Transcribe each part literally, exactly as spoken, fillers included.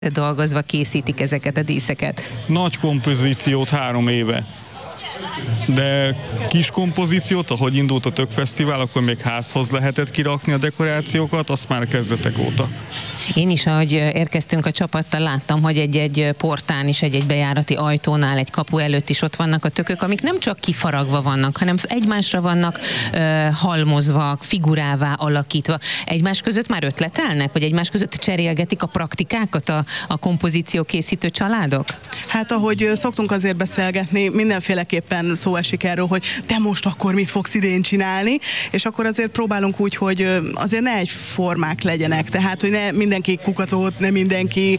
dolgozva készítik ezeket a díszeket? Nagy kompozíciót három éve. De kis kompozíciót, ahogy indult a Tökfesztivál, akkor még házhoz lehetett kirakni a dekorációkat, azt már kezdetek óta. Én is, ahogy érkeztünk a csapattal, láttam, hogy egy-egy portán is, egy-egy bejárati ajtónál, egy kapu előtt is ott vannak a tökök, amik nem csak kifaragva vannak, hanem egymásra vannak ö, halmozva, figurává alakítva. Egymás között már ötletelnek, vagy egymás között cserélgetik a praktikákat a, a kompozíció készítő családok? Hát ahogy szoktunk azért beszélgetni, mindenféleképpen szó esik erről, hogy te most akkor mit fogsz idén csinálni, és akkor azért próbálunk úgy, hogy azért ne egyformák legyenek, tehát hogy ne mindenki kukacót, ne mindenki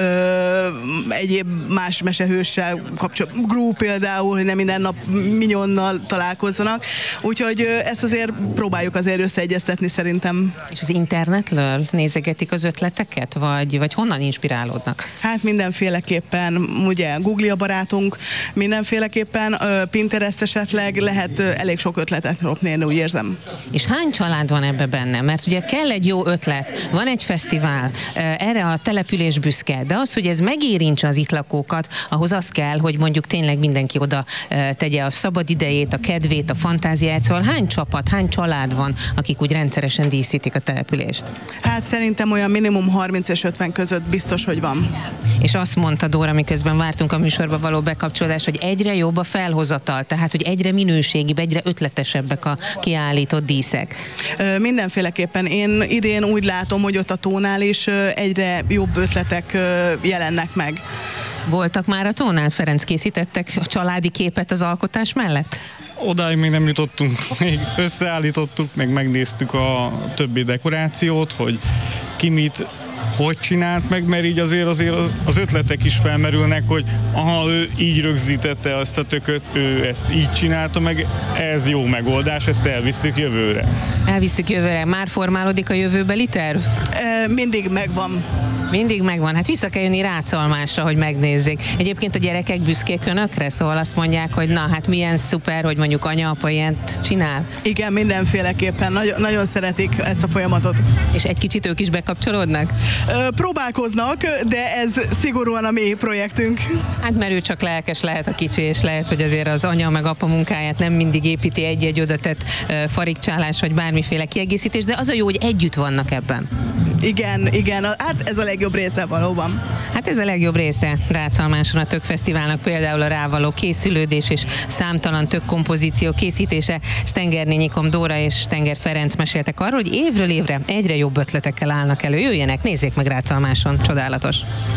ö, egyéb más mesehőssel kapcsolatban, Gru például, hogy nem minden nap Mignonnal találkozzanak, úgyhogy ezt azért próbáljuk azért összeegyeztetni szerintem. És az internetről nézegetik az ötleteket, vagy, vagy honnan inspirálódnak? Hát mindenféleképpen, ugye Google a barátunk, mindenféleképpen Pinterest esetleg lehet elég sok ötletet lopni, én úgy érzem. És hány család van ebbe benne? Mert ugye kell egy jó ötlet, van egy fesztivál, erre a település büszke, de az, hogy ez megérintse az itt lakókat, ahhoz az kell, hogy mondjuk tényleg mindenki oda tegye a szabad idejét, a kedvét, a fantáziáját, szóval hány csapat, hány család van, akik úgy rendszeresen díszítik a települést? Hát szerintem olyan minimum harminc és ötven között biztos, hogy van. És azt mondta Dóra, miközben vártunk a műsorba való bekapcsolódás, hogy egyre jobb a felhozatal, tehát hogy egyre minőségibb, egyre ötletesebbek a kiállított díszek. Mindenféleképpen én idén úgy látom, hogy ott a tónál is egyre jobb ötletek jelennek meg. Voltak már a tónál, Ferenc, készítettek a családi képet az alkotás mellett? Odáig még nem jutottunk, még összeállítottuk, meg megnéztük a többi dekorációt, hogy ki mit, hogy csinált meg, mert így azért, azért az ötletek is felmerülnek, hogy aha, ő így rögzítette azt a tököt, ő ezt így csinálta meg, ez jó megoldás, ezt elvisszük jövőre. Elvisszük jövőre. Már formálódik a jövőbeli terv? E, mindig megvan. Mindig megvan. Hát vissza kell jönni Ráczalmásra, hogy megnézzék. Egyébként a gyerekek büszkék önökre, szóval azt mondják, hogy na, hát milyen szuper, hogy mondjuk anya-apa ilyet csinál. Igen, mindenféleképpen. Nagyon, nagyon szeretik ezt a folyamatot. És egy kicsit ők is bekapcsolódnak? Próbálkoznak, de ez szigorúan a mi projektünk. Hát mert ő csak lelkes lehet a kicsi, és lehet, hogy azért az anya meg apa munkáját nem mindig építi egy-egy odatett farigcsálás, vagy bármiféle kiegészítés, de az a jó, hogy együtt vannak ebben. Igen, igen, hát ez a legjobb része valóban. Hát ez a legjobb része Ráczalmáson a Tökfesztiválnak, például a rávaló készülődés és számtalan tökkompozíció készítése. Stengernényikom Dóra és Stenger Ferenc meséltek arról, hogy évről évre egyre jobb ötletekkel állnak elő. Jöjjenek, nézzék meg Ráczalmáson, csodálatos.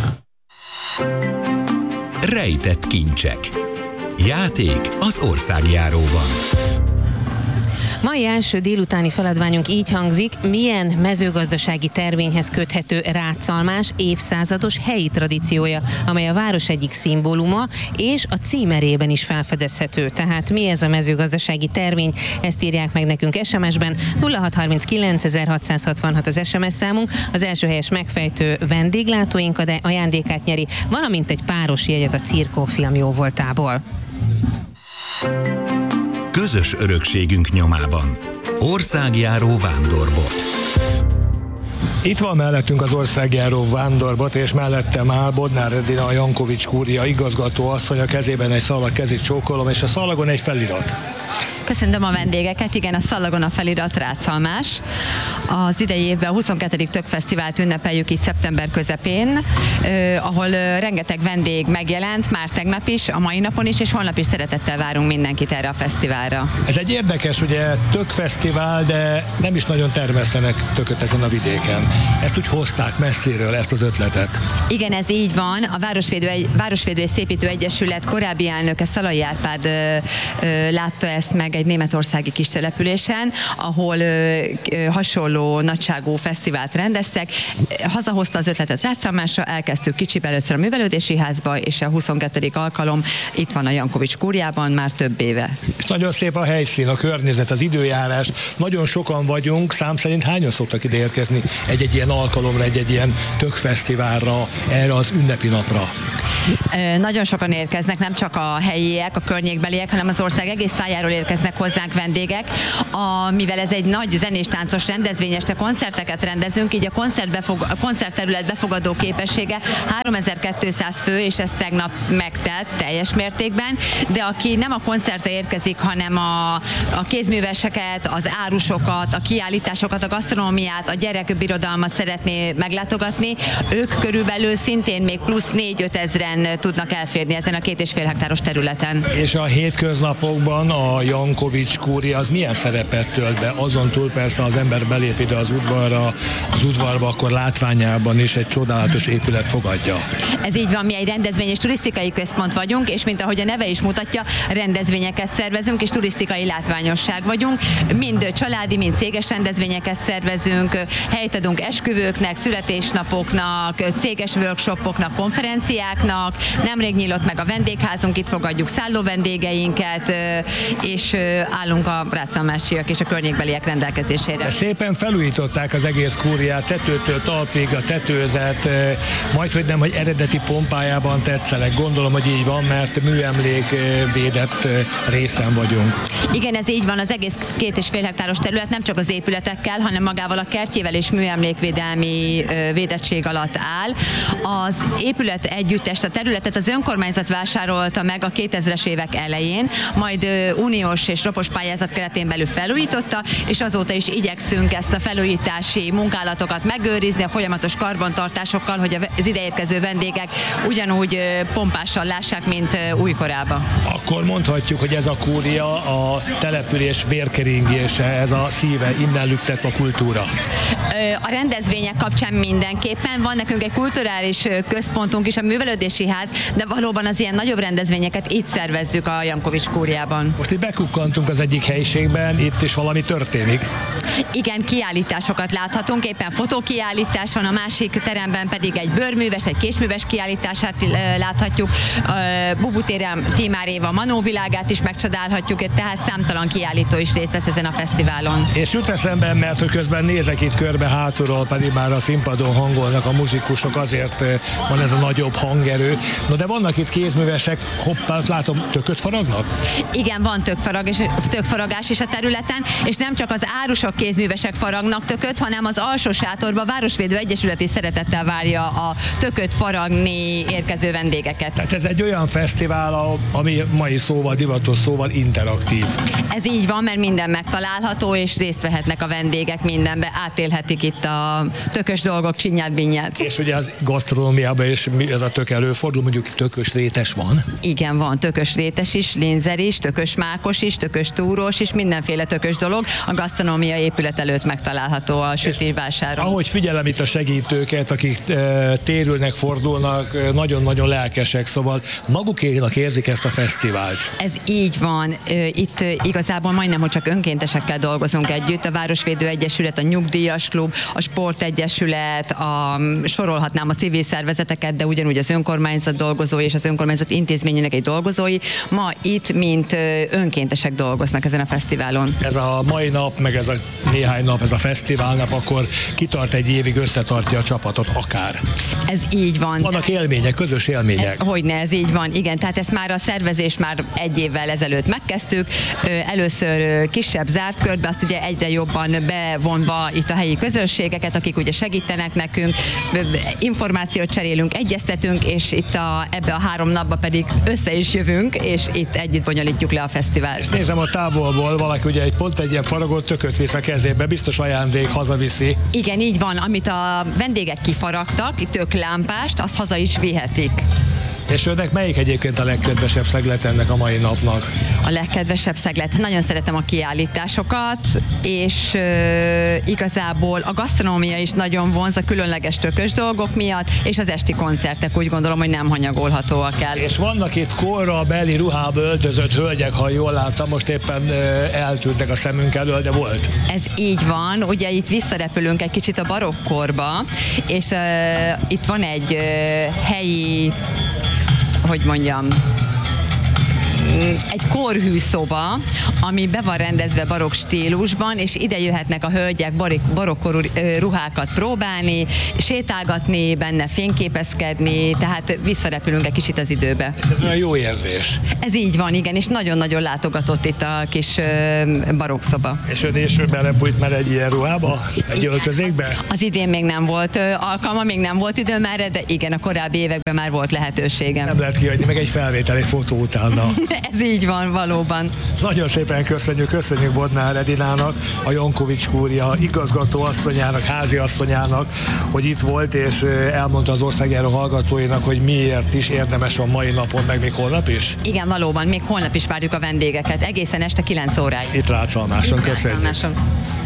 Rejtett kincsek. Játék az országjáróban. Mai első délutáni feladványunk így hangzik: milyen mezőgazdasági tervényhez köthető Ráczalmás évszázados helyi tradíciója, amely a város egyik szimbóluma, és a címerében is felfedezhető. Tehát mi ez a mezőgazdasági tervény? Ezt írják meg nekünk es em es-ben. nulla hat harminckilenc ezerhatszázhatvanhat az es em es számunk. Az első helyes megfejtő vendéglátóink ajándékát nyeri, valamint egy páros jegyet a Cirkó film jóvoltából. Közös örökségünk nyomában. Országjáró Vándorbot. Itt van mellettünk az országjáró Vándorbot, és mellettem áll Bodnár Edina, a Jankovics kúria igazgató asszony, a kezében egy szalag, kezét csókolom, és a szalagon egy felirat. Köszöntöm a vendégeket, igen, a szallagon a felirat Ráczalmás. Az idei évben a huszonkettedik Tökfesztivált ünnepeljük itt szeptember közepén, eh, ahol eh, rengeteg vendég megjelent, már tegnap is, a mai napon is, és holnap is szeretettel várunk mindenkit erre a fesztiválra. Ez egy érdekes, ugye, Tökfesztivál, de nem is nagyon termesztenek tököt ezen a vidéken. Ezt úgy hozták messziről, ezt az ötletet. Igen, ez így van. A Városvédő, Városvédő és Szépítő Egyesület korábbi elnöke, Szalai Árpád eh, eh, látta ezt meg egy németországi kis településen, ahol ö, ö, hasonló nagyságú fesztivált rendeztek. Hazahozta az ötletet Ráczalmásra, elkezdtük kicsibe először a művelődési házba, és a huszonkettedik alkalom itt van a Jankovics kúriában már több éve. És nagyon szép a helyszín, a környezet, az időjárás. Nagyon sokan vagyunk, szám szerint hányan szoktak ide érkezni egy-egy ilyen alkalomra, egy-egy ilyen tökfesztiválra, erre az ünnepi napra? Ö, nagyon sokan érkeznek, nem csak a helyiek, a környékbeliek, hanem az ország egész tájáról érkeznek hozzánk vendégek. A, mivel ez egy nagy zenés táncos rendezvény, este koncerteket rendezünk, így a, koncert befog, a koncertterület befogadó képessége háromezer-kétszáz fő, és ez tegnap megtelt teljes mértékben, de aki nem a koncertre érkezik, hanem a, a kézműveseket, az árusokat, a kiállításokat, a gasztronómiát, a gyerekbirodalmat szeretné meglátogatni, ők körülbelül szintén még plusz négy-öt ezren tudnak elférni ezen a két és fél hektáros területen. És a hétköznapokban a Jankovics kúria az milyen szerepet tölt be? Azon túl persze az ember belép ide az udvarra, az udvarba, akkor látványában is egy csodálatos épület fogadja. Ez így van, mi egy rendezvény és turisztikai központ vagyunk, és mint ahogy a neve is mutatja, rendezvényeket szervezünk, és turisztikai látványosság vagyunk. Mind családi, mind céges rendezvényeket szervezünk, helyt adunk esküvőknek, születésnapoknak, céges workshopoknak, konferenciáknak. Nemrég nyílt meg a vendégházunk, itt fogadjuk szálló vendégeinket, és állunk a rácalmásiak és a környékbeliek rendelkezésére. Szépen felújították az egész kúriát, tetőtől talpig, a tetőzet, majdhogy nem, hogy eredeti pompájában tetszeleg. Gondolom, hogy így van, mert műemlék védett részen vagyunk. Igen, ez így van, az egész két és fél hektáros terület nem csak az épületekkel, hanem magával a kertjével és műemlékvédelmi védettség alatt áll. Az épület együttest, a területet az önkormányzat vásárolta meg a kétezres évek elején, majd uniós és ropos pályázat keretén belül felújította, és azóta is igyekszünk ezt a felújítási munkálatokat megőrizni a folyamatos karbantartásokkal, hogy az ideérkező vendégek ugyanúgy pompásan lássák, mint újkorában. Akkor mondhatjuk, hogy ez a kúria a település vérkeringése, ez a szíve, innen lüktet a kultúra. A rendezvények kapcsán mindenképpen van nekünk egy kulturális központunk is, a művelődési ház, de valóban az ilyen nagyobb rendezvényeket így szervezzük a Jankovics kúriában. Most itt bekukkantunk az egyik helyiségben, itt is valami történik. Igen, kiállításokat láthatunk, éppen fotókiállítás van, a másik teremben pedig egy bőrműves, egy késműves kiállítását láthatjuk, Bubu Tímár Éva manóvilágát is megcsodálhatjuk, tehát számtalan kiállító is részt vesz ezen a fesztiválon. És jut eszembe, mert hogy közben nézek itt körbe hátulról, pedig már a színpadon hangolnak a muzsikusok, azért van ez a nagyobb hangerő. No, de vannak itt kézművesek, hoppá, látom, tököt faragnak? Igen, van tökfarag és, tökfaragás is a területen, és nem csak az árusok kézművesek faragnak tököt, hanem az Alsó Sátorba Városvédő Egyesület is szeretettel várja a tököt faragni érkező vendégeket. Tehát ez egy olyan fesztivál, ami mai szóval, divatos szóval interaktív. Ez így van, mert minden megtalálható, és részt vehetnek a vendégek mindenbe, átélhetik itt a tökös dolgok csinyát-binyát. És ugye az gasztronómiában is ez a tök előfordul, mondjuk tökös rétes van? Igen, van tökös rétes is, linzer is, tökös mákos is, tökös túrós is, mindenféle tökös dolog. A gasztronómia épület előtt megtalálható a sütésvásáron. Ahogy figyelem itt a segítőket, akik e, térülnek, fordulnak, e, nagyon-nagyon lelkesek, szóval magukénak érzik ezt a fesztivált. Ez így van. Itt igazából majdnem, hogy csak önkéntesekkel dolgozunk együtt. A Városvédő Egyesület, a Nyugdíjas Klub, a Sportegyesület, a, sorolhatnám a civil szervezeteket, de ugyanúgy az önkormányzat dolgozói és az önkormányzat intézményének egy dolgozói ma itt, mint önkéntesek dolgoznak ezen a fesztiválon. Ez a mai nap, meg ez a néhány nap, ez a fesztiválnap, akkor kitart egy évig, összetartja a csapatot akár. Ez így van. Vannak élmények, közös élmények. Ez, hogyne, ez így van, igen. Tehát ezt már a szervezés már egy évvel ezelőtt megkezdtük. Először kisebb zárt körbe, azt ugye egyre jobban bevonva itt a helyi közösségeket, akik ugye segítenek nekünk, információt cserélünk, egyeztetünk, és itt a, ebbe a három napba pedig össze is jövünk, és itt együtt bonyolítjuk le a fesztivált. És nézem a távolból, valaki ugye egy pont egy ilyen faragott tököt visz a kezébe, biztos ajándék, hazaviszi. Igen, így van, amit a vendégek kifaragtak, tök lámpást, azt haza is vihetik. És önnek melyik egyébként a legkedvesebb szeglet ennek a mai napnak? A legkedvesebb szeglet. Nagyon szeretem a kiállításokat, és e, igazából a gasztronómia is nagyon vonz a különleges tökös dolgok miatt, és az esti koncertek úgy gondolom, hogy nem hanyagolhatóak el. És vannak itt korra beli ruhába öltözött hölgyek, ha jól láttam, most éppen e, eltűntek a szemünk elől, de volt. Ez így van, ugye itt visszarepülünk egy kicsit a barokkorba, és e, itt van egy e, helyi, hogy mondjam, egy korhű szoba, ami be van rendezve barokk stílusban, és ide jöhetnek a hölgyek barokkorú ruhákat próbálni, sétálgatni, benne fényképezkedni, tehát visszarepülünk egy kicsit az időbe. És ez olyan jó érzés. Ez így van, igen, és nagyon-nagyon látogatott itt a kis barokk szoba. És ön is belepújt már egy ilyen ruhába? Egy öltözékbe? Az, az idén még nem volt ö, alkalma, még nem volt időm erre, de igen, a korábbi években már volt lehetőségem. Nem lehet kihagyni, meg egy felvételi fotó utána. Ez így van, valóban. Nagyon szépen köszönjük, köszönjük Bodnár Edinának, a Jankovics kúria igazgatóasszonyának, háziasszonyának, hogy itt volt, és elmondta az országjáró hallgatóinak, hogy miért is érdemes a mai napon, meg még holnap is. Igen, valóban, még holnap is várjuk a vendégeket, egészen este kilenc óráig. Itt Rácalmáson, köszönjük. Rácalmáson.